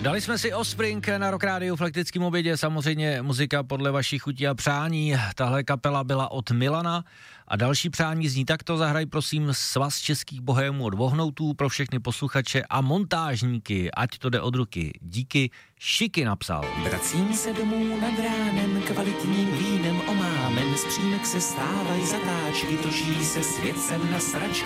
Dali jsme si Offspring na Rock Rádiu v Lektickém obědě, samozřejmě muzika podle vašich chutí a přání. Tahle kapela byla od Milana a další přání zní takto: zahraj prosím Svaz českých bohémů od Vohnoutů pro všechny posluchače a montážníky, ať to jde od ruky. Díky, Šiky napsal. Vracím se domů nad ránem, kvalitním vínem omámen, z přímek se stávají zatáčky, točí se svět sem na sračky,